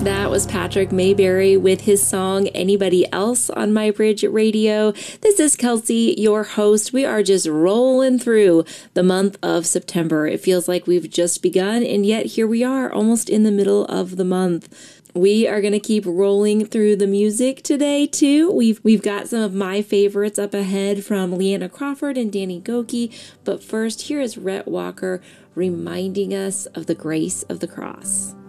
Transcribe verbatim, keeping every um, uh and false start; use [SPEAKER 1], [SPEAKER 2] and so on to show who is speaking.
[SPEAKER 1] That was Patrick Mayberry with his song Anybody Else on My Bridge Radio. This is Kelsey, your host. We are just rolling through the month of September. It feels like we've just begun, and yet here we are, almost in the middle of the month. We are going to keep rolling through the music today, too. We've we've got some of my favorites up ahead from Leanna Crawford and Danny Gokey. But first, here is Rhett Walker reminding us of the grace of the cross.